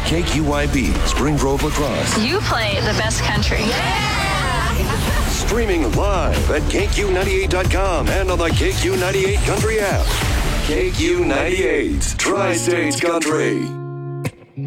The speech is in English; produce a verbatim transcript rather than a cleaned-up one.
K Q Y B, Spring Grove, La Crosse. You play the best country. Streaming live at K Q ninety-eight dot com and on the K Q ninety-eight Country app. K Q ninety-eight, Tri-States Country.